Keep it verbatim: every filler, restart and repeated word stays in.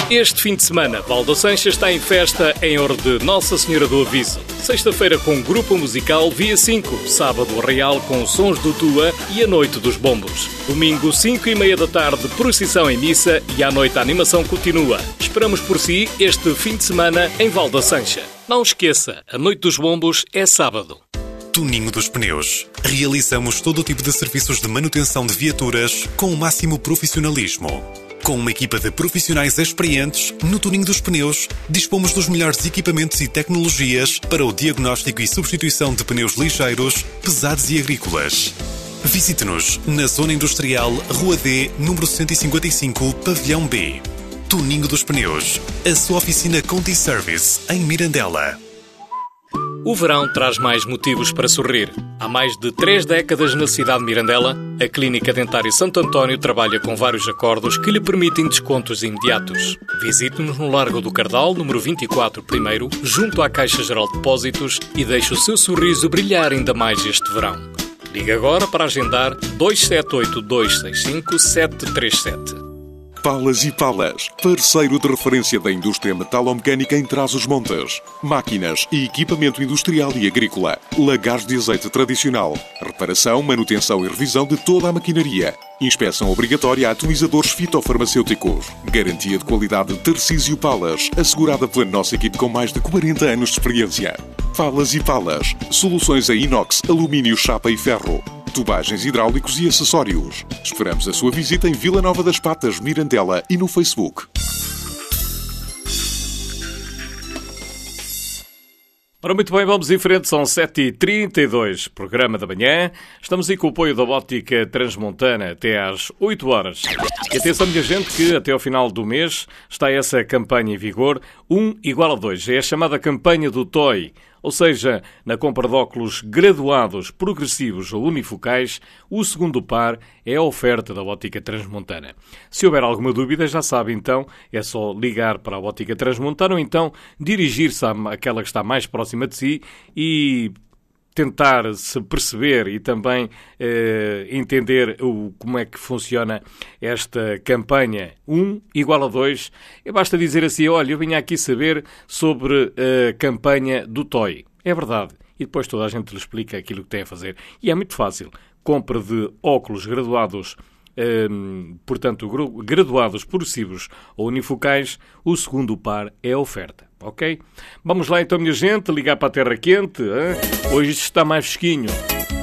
Este fim de semana, Val do Sancha está em festa em honra de Nossa Senhora do Aviso. Sexta-feira com grupo musical Via cinco, sábado Real com sons do Tua e a Noite dos Bombos. Domingo, cinco e meia da tarde, procissão em missa e à noite a animação continua. Esperamos por si este fim de semana em Val do Sancha. Não esqueça, a Noite dos Bombos é sábado. Tuninho dos Pneus. Realizamos todo o tipo de serviços de manutenção de viaturas com o máximo profissionalismo. Com uma equipa de profissionais experientes, no Tuninho dos Pneus, dispomos dos melhores equipamentos e tecnologias para o diagnóstico e substituição de pneus ligeiros, pesados e agrícolas. Visite-nos na Zona Industrial, Rua D, número cento e cinquenta e cinco, Pavilhão B. Tuninho dos Pneus, a sua oficina Conti Service, em Mirandela. O verão traz mais motivos para sorrir. Há mais de três décadas na cidade de Mirandela, a Clínica Dentária Santo António trabalha com vários acordos que lhe permitem descontos imediatos. Visite-nos no Largo do Cardal, número vinte e quatro, primeiro, junto à Caixa Geral de Depósitos e deixe o seu sorriso brilhar ainda mais este verão. Ligue agora para agendar dois sete oito, dois seis cinco, sete três sete. Palas e Palas, parceiro de referência da indústria metalomecânica em Trás-os-Montes. Máquinas e equipamento industrial e agrícola. Lagares de azeite tradicional. Reparação, manutenção e revisão de toda a maquinaria. Inspeção obrigatória a atomizadores fitofarmacêuticos. Garantia de qualidade Tarcísio Palas, assegurada pela nossa equipe com mais de quarenta anos de experiência. Palas e Palas, soluções em inox, alumínio, chapa e ferro. Tubagens hidráulicos e acessórios. Esperamos a sua visita em Vila Nova das Patas, Mirandela e no Facebook. Ora, muito bem, vamos em frente, são sete e trinta e dois, programa da manhã. Estamos aí com o apoio da Ótica Transmontana até às oito horas. E atenção, minha gente, que até ao final do mês está essa campanha em vigor, um igual a dois. É a chamada campanha do T O I. Ou seja, na compra de óculos graduados, progressivos ou unifocais, o segundo par é a oferta da Ótica Transmontana. Se houver alguma dúvida, já sabe então, é só ligar para a Ótica Transmontana ou então dirigir-se àquela que está mais próxima de si e tentar se perceber e também eh, entender o, como é que funciona esta campanha um igual a dois. E basta dizer assim, olha, eu vinha aqui saber sobre a campanha do T O I. É verdade. E depois toda a gente lhe explica aquilo que tem a fazer. E é muito fácil. Compra de óculos graduados, Um, portanto, graduados, progressivos ou unifocais, o segundo par é a oferta, ok? Vamos lá então, minha gente, ligar para a terra quente, hein? Hoje isto está mais fresquinho.